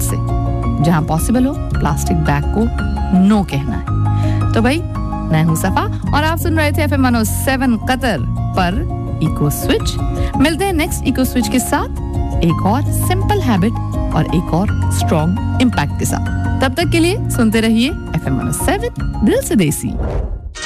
से। जहां पॉसिबल हो प्लास्टिक बैग को नो कहना है। तो भाई मैं हूं सफा और आप सुन रहे थे FM 107 कतर पर इको स्विच। मिलते हैं नेक्स्ट इको स्विच के साथ एक और सिंपल हैबिट और एक और स्ट्रॉन्ग इम्पैक्ट के साथ। तब तक के लिए सुनते रहिए FM 107 दिल से देसी।